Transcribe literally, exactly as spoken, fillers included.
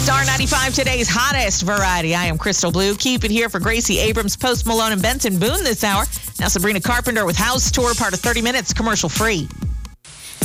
Star ninety-five, today's hottest variety. I am Crystal Blue. Keep it here for Gracie Abrams, Post Malone, and Benson Boone this hour. Now Sabrina Carpenter with House Tour, part of thirty minutes, commercial free.